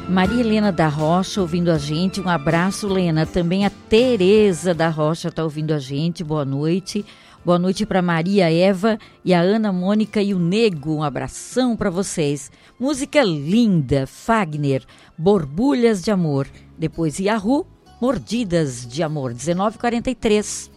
Maria Helena da Rocha ouvindo a gente, um abraço, Lena. Também a Tereza da Rocha está ouvindo a gente, boa noite. Boa noite para Maria Eva e a Ana Mônica e o Nego, um abração para vocês. Música linda, Fagner, Borbulhas de Amor. Depois Yahoo, Mordidas de Amor, 19h43.